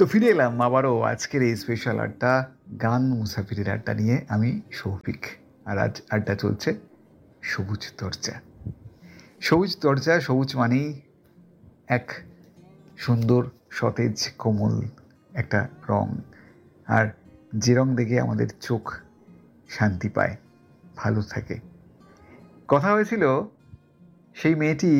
তো ফিরে এলাম আবারও আজকের এই স্পেশাল আড্ডা, গান মুসাফিরের আড্ডা নিয়ে। আমি শৌভিক, আর আজ আড্ডা চলছে সবুজ দরজা। সবুজ দরজা, সবুজ মানেই এক সুন্দর সতেজ কোমল একটা রং, আর যে রং দেখে আমাদের চোখ শান্তি পায়, ভালো থাকে। কথা হয়েছিল সেই মেয়েটি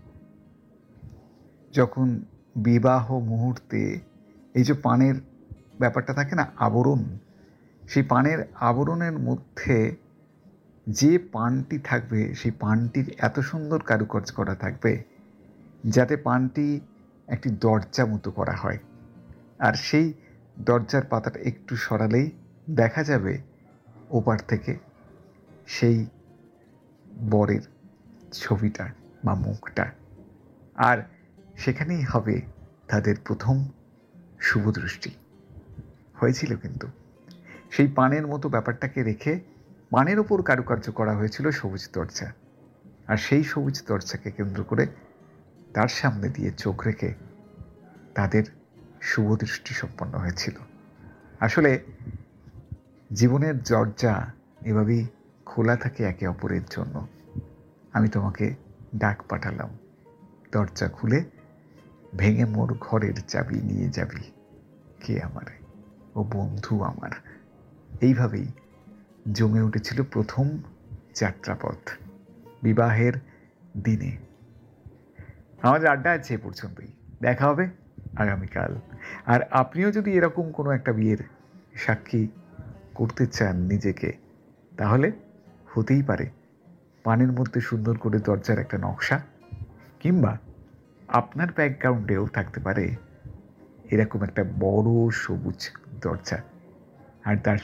যখন বিবাহ মুহূর্তে এই যে পানের ব্যাপারটা থাকে না, আবরণ, সেই পানের আবরণের মধ্যে যে পানটি থাকবে সেই পানটির এত সুন্দর কারুকাজ করা থাকবে যাতে পানটি একটি দরজা মতো করা হয়, আর সেই দরজার পাতাটা একটু সরালেই দেখা যাবে ওপার থেকে সেই বরের ছবিটা বা মুখটা, আর সেখানেই হবে তাদের প্রথম শুভদৃষ্টি। হয়েছিল কিন্তু সেই পানের মতো ব্যাপারটাকে রেখে পানের ওপর কারুকার্য করা হয়েছিল সবুজ দরজা, আর সেই সবুজ দরজাকে কেন্দ্র করে তার সামনে দিয়ে চোখ রেখে তাদের শুভদৃষ্টি সম্পন্ন হয়েছিল। আসলে জীবনের দরজা এভাবেই খোলা থাকে একে অপরের জন্য। আমি তোমাকে ডাক পাঠালাম, দরজা খুলে ভেঙে মোর ঘরের চাবি নিয়ে যাবি, কে আমার ও বন্ধু আমার। এইভাবেই জমে উঠেছিল প্রথম যাত্রাপথ বিবাহের দিনে। আমাদের আড্ডা আছে এ পর্যন্তই, দেখা হবে আগামীকাল। আর আপনিও যদি এরকম কোনো একটা বিয়ের সাক্ষী করতে চান নিজেকে, তাহলে হতেই পারে পানের মধ্যে সুন্দর করে দরজার একটা নকশা, কিংবা আপনার ব্যাকগ্রাউন্ডেও থাকতে পারে এরকম একটা বড় সবুজ দরজা, আর তার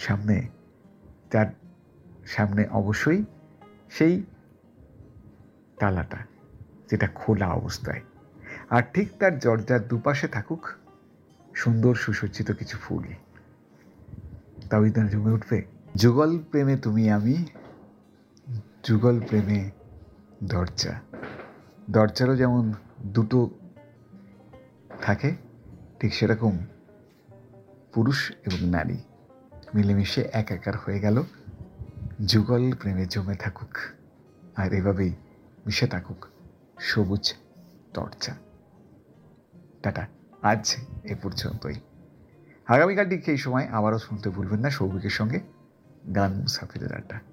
সামনে অবশ্যই সেই তালাটা যেটা খোলা অবস্থায়, আর ঠিক তার দরজার দুপাশে থাকুক সুন্দর সুসজ্জিত কিছু ফুল। তবেই তো জমে উঠবে যুগল প্রেমে তুমি আমি, যুগল প্রেমে দরজা। দরজারও যেমন দুটো থাকে, ঠিক সেরকম পুরুষ এবং নারী মিলেমিশে একাকার হয়ে গেল, যুগল প্রেমে জমে থাকুক, আর এভাবেই মিশে থাকুক সবুজ দরজা। টাটা, আজ এ পর্যন্তই। আগামীকাল ঠিক এই সময় আবারও শুনতে ভুলবেন না সৌভিকের সঙ্গে গান মুসাফিরের আড্ডা।